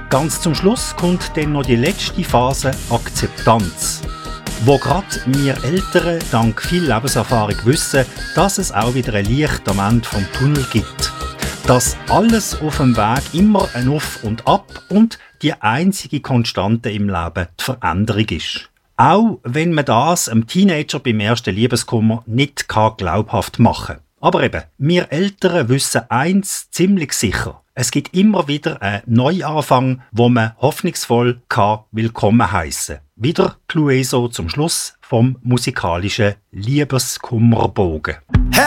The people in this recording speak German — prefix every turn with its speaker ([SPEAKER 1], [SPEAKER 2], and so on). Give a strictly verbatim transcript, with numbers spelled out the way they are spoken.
[SPEAKER 1] Ganz zum Schluss kommt dann noch die letzte Phase Akzeptanz, wo gerade wir Älteren dank viel Lebenserfahrung wissen, dass es auch wieder ein Licht am Ende vom Tunnel gibt. Dass alles auf dem Weg immer ein Auf und Ab und die einzige Konstante im Leben die Veränderung ist. Auch wenn man das einem Teenager beim ersten Liebeskummer nicht glaubhaft machen kann. Aber eben, wir Älteren wissen eins ziemlich sicher. Es gibt immer wieder einen Neuanfang, wo man hoffnungsvoll kann willkommen heissen. Wieder Clueso zum Schluss vom musikalischen Liebeskummerbogen.